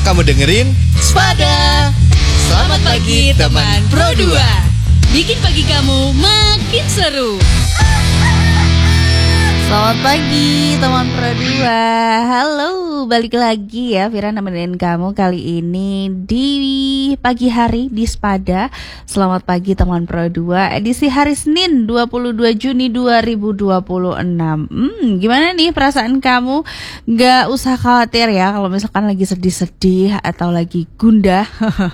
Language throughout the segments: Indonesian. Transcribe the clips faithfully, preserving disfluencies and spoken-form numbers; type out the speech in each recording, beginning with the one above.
kamu dengerin Spada. Selamat pagi teman Pro dua. Bikin pagi kamu makin seru. Selamat pagi teman Pro dua. Halo, balik lagi ya Vira nemenin kamu kali ini di pagi hari di Spada. Selamat pagi teman Pro dua, edisi hari Senin dua puluh dua Juni dua ribu dua puluh enam. Hmm, gimana nih perasaan kamu? Gak usah khawatir ya kalau misalkan lagi sedih-sedih atau lagi gundah.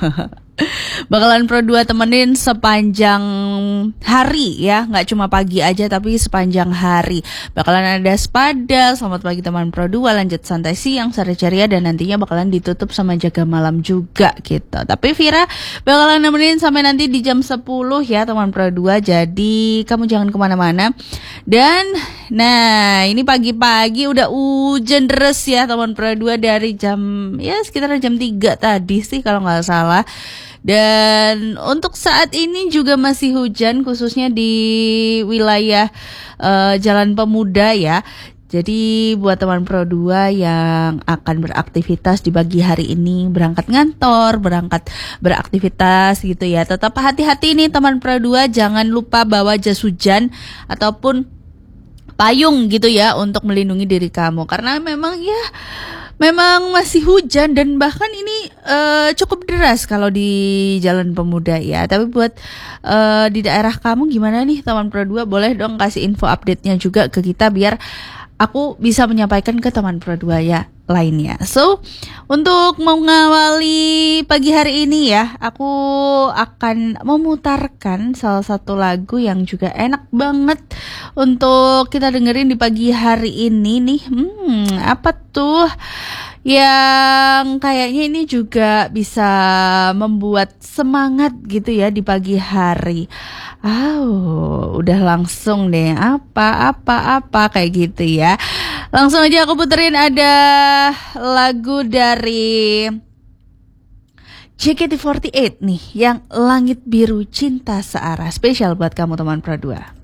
Bakalan Pro dua temenin sepanjang hari ya, nggak cuma pagi aja tapi sepanjang hari. Bakalan ada Spada, selamat pagi teman Pro dua, lanjut santai siang, sore ceria, dan nantinya bakalan ditutup sama jaga malam juga gitu. Tapi Vira bakalan nemenin sampai nanti di jam sepuluh ya teman Pro dua, jadi kamu jangan kemana-mana. Dan nah ini pagi-pagi udah hujan deras ya teman Pro dua dari jam ya sekitar jam tiga tadi sih kalau nggak salah. Dan untuk saat ini juga masih hujan khususnya di wilayah uh, Jalan Pemuda ya. Jadi buat teman Pro dua yang akan beraktivitas di pagi hari ini, berangkat ngantor, berangkat beraktivitas gitu ya, tetap hati-hati nih teman Pro dua, jangan lupa bawa jas hujan ataupun payung gitu ya untuk melindungi diri kamu. Karena memang ya memang masih hujan dan bahkan ini uh, cukup deras kalau di Jalan Pemuda ya. Tapi buat uh, di daerah kamu gimana nih teman Pro dua? Boleh dong kasih info update-nya juga ke kita biar aku bisa menyampaikan ke teman Pro dua ya lainnya. So, untuk mengawali pagi hari ini ya, aku akan memutarkan salah satu lagu yang juga enak banget untuk kita dengerin di pagi hari ini nih. Hmm, apa tuh? Yang kayaknya ini juga bisa membuat semangat gitu ya di pagi hari. Oh, udah langsung deh apa-apa-apa kayak gitu ya. Langsung aja aku puterin ada lagu dari J K T empat delapan nih yang Langit Biru Cinta Searah, spesial buat kamu teman Pro dua.